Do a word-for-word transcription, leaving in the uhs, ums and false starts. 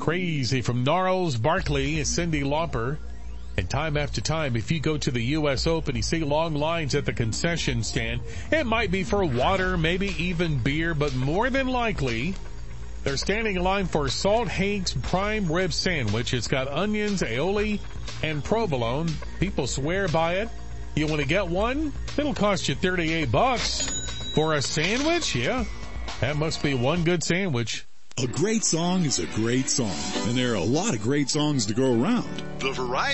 crazy from Gnarls Barkley, Cyndi Lauper. And time after time, if you go to the U S Open, you see long lines at the concession stand. It might be for water, maybe even beer, but more than likely, they're standing in line for Salt Hank's Prime Rib Sandwich. It's got onions, aioli, and provolone. People swear by it. You want to get one? It'll cost you thirty-eight bucks. For a sandwich? Yeah, that must be one good sandwich. A great song is a great song, and there are a lot of great songs to go around. The variety